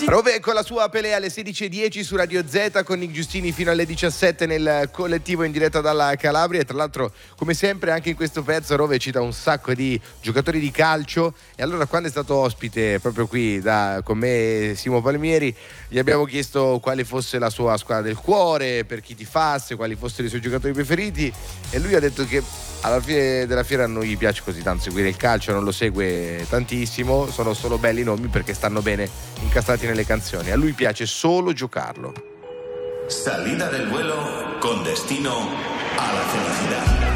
Rove con la sua pelea alle 16:10 su Radio Z con Nick Giustini fino alle 17 nel collettivo in diretta dalla Calabria. E tra l'altro, come sempre, anche in questo pezzo Rove cita un sacco di giocatori di calcio. E allora, quando è stato ospite proprio qui con me Simo Palmieri, gli abbiamo chiesto quale fosse la sua squadra del cuore, per chi tifasse, quali fossero i suoi giocatori preferiti, e lui ha detto che alla fine della fiera non gli piace così tanto seguire il calcio, non lo segue tantissimo, sono solo belli i nomi perché stanno bene incastrati nelle canzoni, a lui piace solo giocarlo. Salida del vuelo con destino a la felicidad.